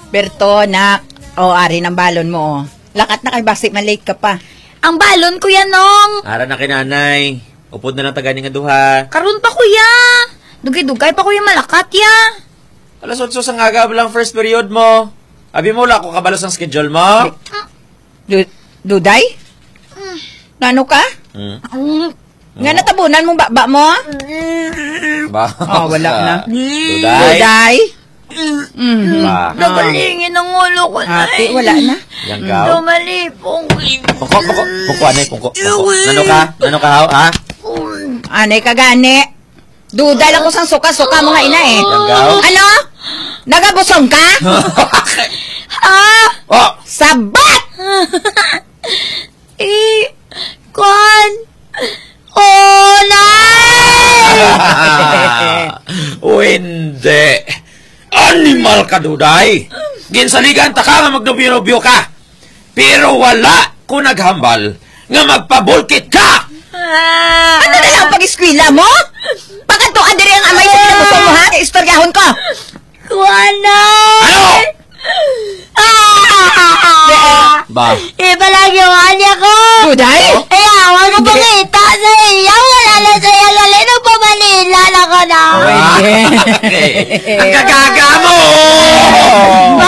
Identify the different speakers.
Speaker 1: Berto, nak. Ari ng balon mo. Lakat na kay basi, malate ka pa.
Speaker 2: Ang balon, Kuya Nong.
Speaker 3: Ara na kinanay. Upod na lang taganing nga duha.
Speaker 2: Karon pa, Kuya. Dugay-dugay pa, Kuya, malakat, ya.
Speaker 3: Alas 8 sa nga lang first period mo. Abi mo, wala ko kabalos ang schedule mo.
Speaker 1: Duday? Nano ka? Nga natabunan mong baba mo?
Speaker 3: Ba?
Speaker 1: Wala na.
Speaker 3: Duday?
Speaker 2: Nagalingin ang ulo ko na.
Speaker 1: Ate, wala na.
Speaker 3: Yang gaw?
Speaker 2: Dumalipong.
Speaker 3: Pungko, anay, pungko. Nano ka, ha?
Speaker 1: Anay ka gani. Duday lang ko sang suka-suka mga ina eh.
Speaker 3: Yang gaw?
Speaker 1: Ano? Nagabusong ka? Sabat!
Speaker 2: Kon. Nay!
Speaker 3: Hindi. Animal ka, Duday. Ginsaligan ta ka nga magnubyo-nubyo ka. Pero wala ko naghambal nga magpabulkit ka.
Speaker 1: Ano na lang pag-eskwila mo? Pagkantuan diri ang amay sa pinabusong mo ha? Istoryahon ko.
Speaker 2: Kuanay!
Speaker 3: Ba?
Speaker 2: Ibalagi mo niya ko!
Speaker 1: Duday?
Speaker 2: Wag ko pangita sa iya! Wala na sa iya! Lalino pa Manila na ko na!
Speaker 3: Okay. Ang gagaga mo!